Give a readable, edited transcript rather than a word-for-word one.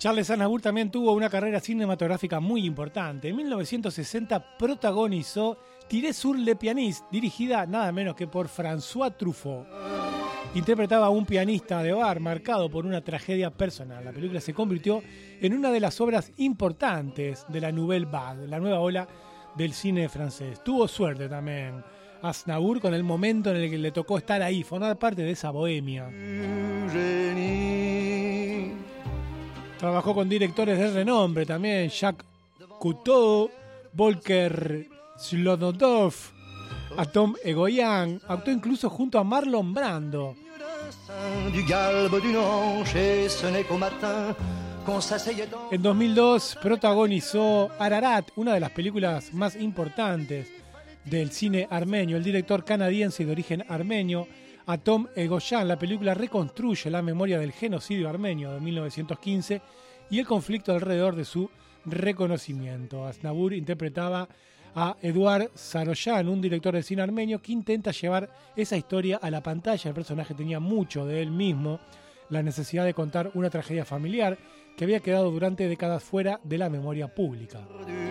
Charles Aznavour también tuvo una carrera cinematográfica muy importante. En 1960 protagonizó Tiré sur le pianiste, dirigida nada menos que por François Truffaut. Interpretaba a un pianista de bar marcado por una tragedia personal. La película se convirtió en una de las obras importantes de la Nouvelle Vague, la nueva ola del cine francés. Tuvo suerte también Aznavour con el momento en el que le tocó estar ahí, formar parte de esa bohemia. Trabajó con directores de renombre también, Jacques Cousteau, Volker Slonotov, Tom Egoyan. Actuó incluso junto a Marlon Brando. En 2002 protagonizó Ararat, una de las películas más importantes del cine armenio. El director canadiense de origen armenio, Tom Egoyan, la película reconstruye la memoria del genocidio armenio de 1915 y el conflicto alrededor de su reconocimiento. Aznavour interpretaba a Eduard Saroyan, un director de cine armenio que intenta llevar esa historia a la pantalla. El personaje tenía mucho de él mismo, la necesidad de contar una tragedia familiar que había quedado durante décadas fuera de la memoria pública.